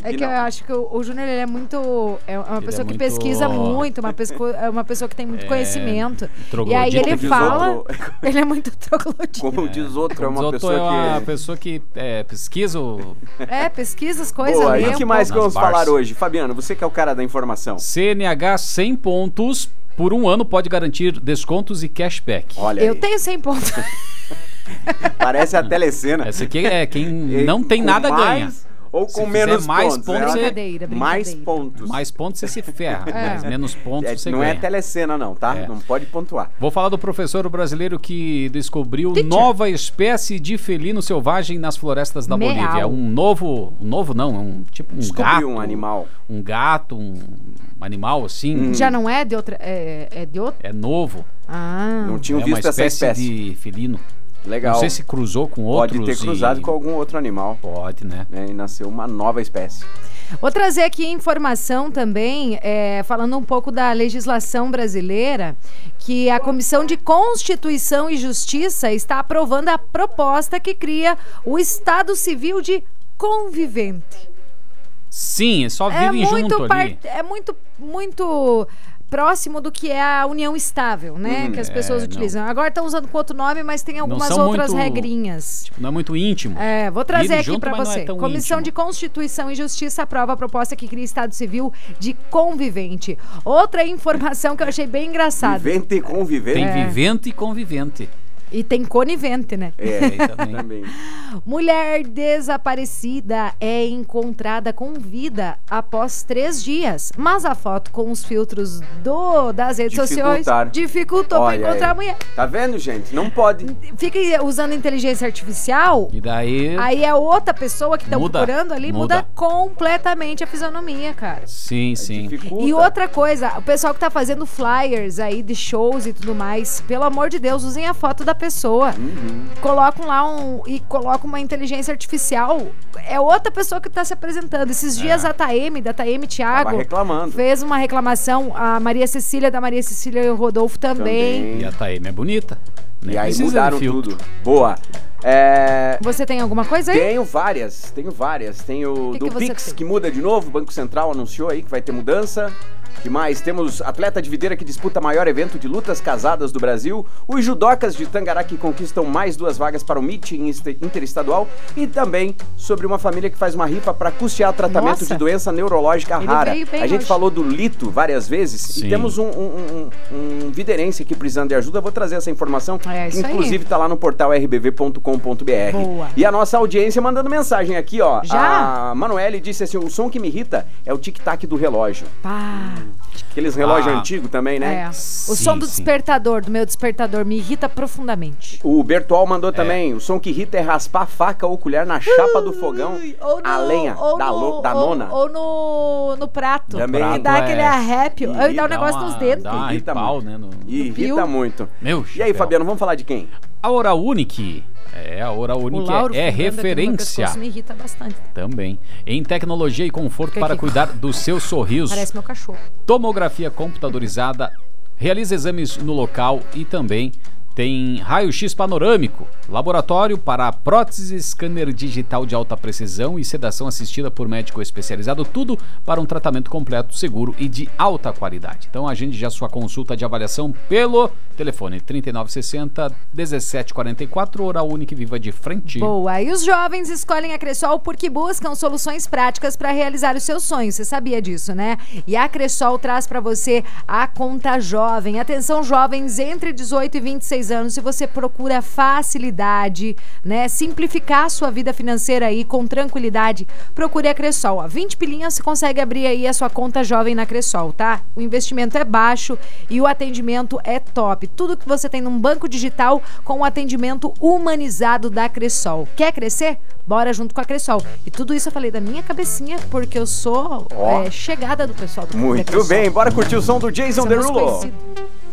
É que eu acho que o Júnior, ele é muito... É uma pessoa que pesquisa muito, é uma pessoa que tem muito conhecimento. E aí ele fala... Ele é muito troglodita. Como diz outro, é uma pessoa que pesquisa pesquisa as coisas. Boa, e o que mais que vamos falar hoje? Fabiano, você que é o cara da informação. CNH 100 pontos por um ano pode garantir descontos e cashback. Olha eu tenho 100 pontos. Parece a telecena. Essa aqui é quem não tem nada ganha. Ou com menos mais pontos. Brincadeira. Mais pontos. Mais pontos você se ferra, mas menos pontos você não ganha. Não é telecena não, tá? Não pode pontuar. Vou falar do professor brasileiro que descobriu nova espécie de felino selvagem nas florestas da Bolívia. É um gato. Um animal. Um gato, um animal assim. Já não é de outra... É de outro? É novo. Não tinham visto essa espécie de felino. Legal. Não sei se cruzou com outros. Pode ter cruzado com algum outro animal. Pode, né? E nasceu uma nova espécie. Vou trazer aqui informação também, falando um pouco da legislação brasileira, que a Comissão de Constituição e Justiça está aprovando a proposta que cria o Estado Civil de Convivente. Sim, só vivem junto ali. É muito próximo do que é a união estável, né? Que as pessoas utilizam. Não. Agora estão usando com outro nome, mas tem algumas outras regrinhas. Não é muito íntimo. Vou trazer aqui para você. Comissão de Constituição e Justiça aprova a proposta que cria Estado Civil de Convivente. Outra informação que eu achei bem engraçada. Vivente e convivente. Tem vivente e convivente. E tem conivente, né? Também. Mulher desaparecida é encontrada com vida após 3 dias. Mas a foto com os filtros das redes sociais dificultou para encontrar a mulher. Tá vendo, gente? Não pode. Fica usando inteligência artificial. E daí... Aí é outra pessoa que estão procurando ali, muda completamente a fisionomia, cara. Sim. E outra coisa, o pessoal que tá fazendo flyers aí de shows e tudo mais, pelo amor de Deus, usem a foto da pessoa. Colocam lá colocam uma inteligência artificial. É outra pessoa que tá se apresentando. Esses dias da Taeme Thiago fez uma reclamação. A Maria Cecília, da Maria Cecília e o Rodolfo também. E a Taeme é bonita. E aí mudaram tudo. Boa. Você tem alguma coisa aí? Tenho várias. Tem o do Pix, que muda de novo. O Banco Central anunciou aí que vai ter mudança. Que mais? Temos atleta de videira que disputa maior evento de lutas casadas do Brasil. Os judocas de Tangará que conquistam mais 2 vagas para o meeting interestadual. E também sobre uma família que faz uma rifa para custear tratamento de doença neurológica rara. A gente falou do Lito várias vezes. Sim. E temos um videirense aqui precisando de ajuda. Eu vou trazer essa informação. Que inclusive está lá no portal rbv.com.br. E a nossa audiência mandando mensagem aqui, ó. Já? A Manoele disse assim: o som que me irrita é o tic-tac do relógio. Aqueles relógios antigos também, né? O som do despertador, do meu despertador, me irrita profundamente. O Bertual mandou também: o som que irrita é raspar a faca ou colher na chapa do fogão, a lenha da nona. Ou no prato. Também. Que dá aquele arrépio. Dá um negócio nos dedos. Irrita muito. E aí, Fabiano, vamos falar de quem? A Oral Unique. A Oral Unique é referência. Me irrita bastante. Também. Em tecnologia e conforto para cuidar do seu sorriso. Parece meu cachorro. Tomografia computadorizada, realiza exames no local e também tem raio-x panorâmico, laboratório para prótese, scanner digital de alta precisão e sedação assistida por médico especializado, tudo para um tratamento completo, seguro e de alta qualidade. Então agende já sua consulta de avaliação pelo telefone 3960-1744, Oral Unique, viva de frente. Boa, e os jovens escolhem a Cressol porque buscam soluções práticas para realizar os seus sonhos, você sabia disso, né? E a Cressol traz para você a Conta Jovem. Atenção, jovens entre 18 e 26 anos, se você procura facilidade, né, simplificar a sua vida financeira aí com tranquilidade, procure a Cressol. A 20 pilinhas você consegue abrir aí a sua conta jovem na Cressol, tá? O investimento é baixo e o atendimento é top. Tudo que você tem num banco digital com o atendimento humanizado da Cressol. Quer crescer? Bora junto com a Cressol. E tudo isso eu falei da minha cabecinha, porque eu sou chegada do pessoal do Muito bem, bora curtir o som do Jason Derulo.